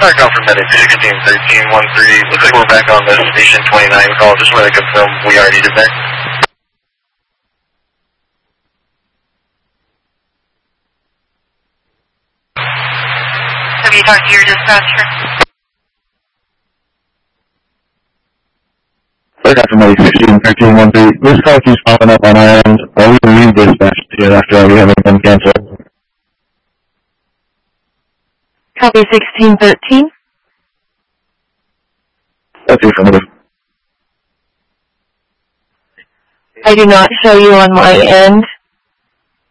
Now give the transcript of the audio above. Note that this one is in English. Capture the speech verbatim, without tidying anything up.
Sorry, call from Medic sixteen thirteen one three. Looks like we're back on the Station twenty-nine call. Just wanted to confirm we are needed there. Have you talked to your dispatcher? Sorry, call from Medic sixteen thirteen one three. This call keeps popping up on our end. Are we going to re-dispatch here after all we haven't been canceled? Copy sixteen thirteen. That's affirmative. I do not show you on my end.